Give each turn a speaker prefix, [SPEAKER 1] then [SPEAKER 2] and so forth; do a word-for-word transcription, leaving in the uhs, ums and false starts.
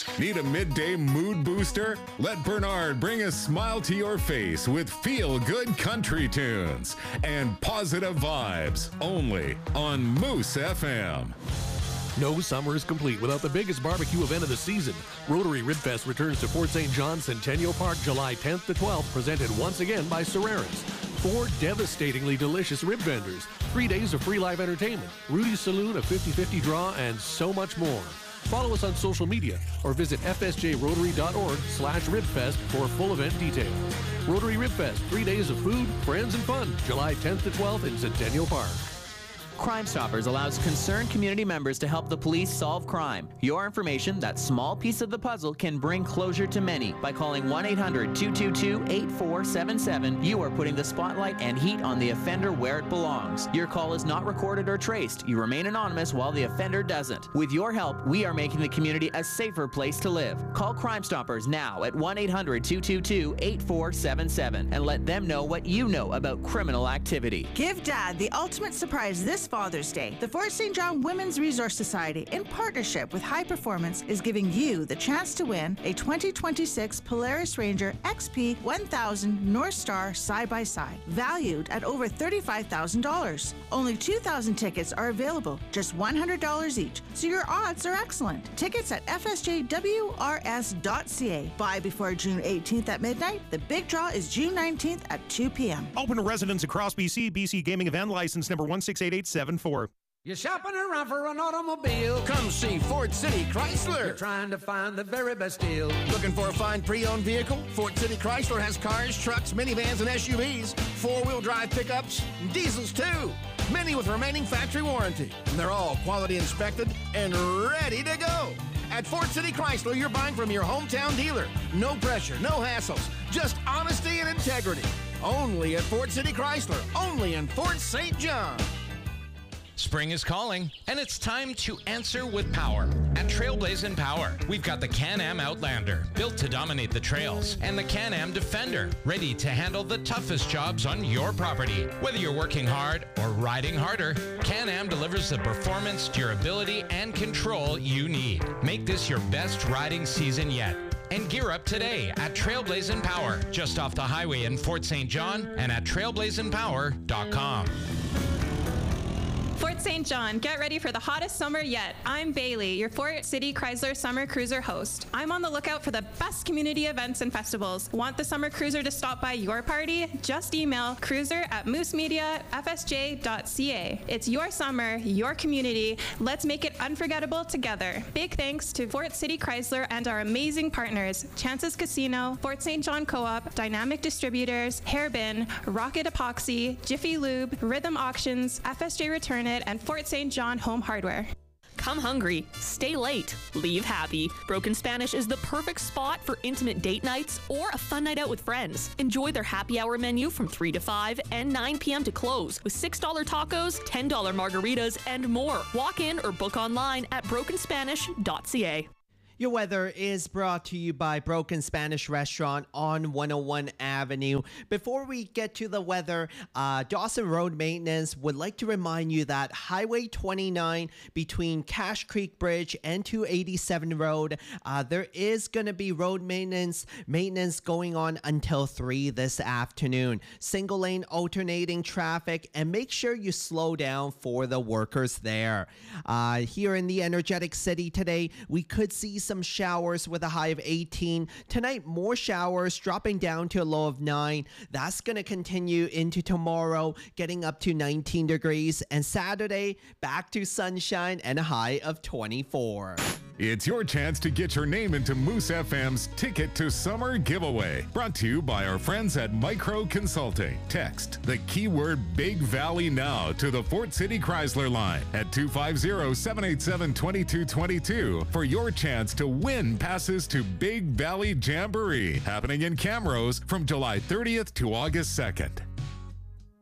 [SPEAKER 1] News. Need a midday mood booster? Let Bernard bring a smile to your face with feel-good country tunes and positive vibes only on Moose F M.
[SPEAKER 2] No summer is complete without the biggest barbecue event of the season. Rotary Ribfest returns to Fort Saint John Centennial Park July tenth to twelfth, presented once again by Serrera's. Four devastatingly delicious rib vendors, three days of free live entertainment, Rudy's Saloon, a fifty-fifty draw, and so much more. Follow us on social media or visit fsjrotary.org slash ribfest for full event details. Rotary Ribfest, three days of food, friends, and fun, July tenth to twelfth in Centennial Park.
[SPEAKER 3] Crime Stoppers allows concerned community members to help the police solve crime. Your information, that small piece of the puzzle, can bring closure to many. By calling one eight hundred two two two eight four seven seven, you are putting the spotlight and heat on the offender where it belongs. Your call is not recorded or traced. You remain anonymous while the offender doesn't. With your help, we are making the community a safer place to live. Call Crime Stoppers now at one eight hundred two two two eight four seven seven and let them know what you know about criminal activity.
[SPEAKER 4] Give Dad the ultimate surprise this Father's Day. The Fort Saint John Women's Resource Society, in partnership with High Performance, is giving you the chance to win a twenty twenty-six Polaris Ranger X P one thousand North Star side-by-side, valued at over thirty-five thousand dollars. Only two thousand tickets are available, just one hundred dollars each, so your odds are excellent. Tickets at f s j w r s dot c a. Buy before June eighteenth at midnight. The big draw is June nineteenth at two p.m.
[SPEAKER 5] Open to residents across B C. B C Gaming Event License number one six eight eight seven four.
[SPEAKER 6] You're shopping around for an automobile? Come see Fort City Chrysler. You're trying to find the very best deal.
[SPEAKER 7] Looking for a fine pre-owned vehicle? Fort City Chrysler has cars, trucks, minivans, and S U Vs, four-wheel drive pickups, and diesels too. Many with remaining factory warranty. And they're all quality inspected and ready to go. At Fort City Chrysler, you're buying from your hometown dealer. No pressure, no hassles, just honesty and integrity. Only at Fort City Chrysler, only in Fort Saint John.
[SPEAKER 8] Spring is calling, and it's time to answer with power. At Trailblazing Power, we've got the Can-Am Outlander, built to dominate the trails, and the Can-Am Defender, ready to handle the toughest jobs on your property. Whether you're working hard or riding harder, Can-Am delivers the performance, durability, and control you need. Make this your best riding season yet. And gear up today at Trailblazing Power, just off the highway in Fort Saint John, and at trailblazing power dot com.
[SPEAKER 9] Fort Saint John, get ready for the hottest summer yet. I'm Bailey, your Fort City Chrysler Summer Cruiser host. I'm on the lookout for the best community events and festivals. Want the Summer Cruiser to stop by your party? Just email cruiser at moose media f s j dot c a. It's your summer, your community. Let's make it unforgettable together. Big thanks to Fort City Chrysler and our amazing partners, Chances Casino, Fort Saint John Co-op, Dynamic Distributors, Hairbin, Rocket Epoxy, Jiffy Lube, Rhythm Auctions, F S J Return It, and Fort Saint John Home Hardware.
[SPEAKER 10] Come hungry, stay late, leave happy. Broken Spanish is the perfect spot for intimate date nights or a fun night out with friends. Enjoy their happy hour menu from three to five and nine p.m. to close with six dollar tacos, ten dollar margaritas, and more. Walk in or book online at broken spanish dot c a.
[SPEAKER 11] Your weather is brought to you by Broken Spanish Restaurant on one oh one Avenue. Before we get to the weather, uh, Dawson Road Maintenance would like to remind you that Highway twenty-nine between Cache Creek Bridge and two eighty-seven Road, uh, there is going to be road maintenance maintenance going on until three this afternoon. Single lane alternating traffic, and make sure you slow down for the workers there. Uh, here in the energetic city today, we could see some showers with a high of eighteen. Tonight, more showers dropping down to a low of nine. That's going to continue into tomorrow, getting up to nineteen degrees. And Saturday, back to sunshine and a high of twenty-four.
[SPEAKER 1] It's your chance to get your name into Moose F M's Ticket to Summer giveaway. Brought to you by our friends at Micro Consulting. Text the keyword Big Valley now to the Fort City Chrysler line at two five zero, seven eight seven, two two two two for your chance to win passes to Big Valley Jamboree, happening in Camrose from July thirtieth to August second.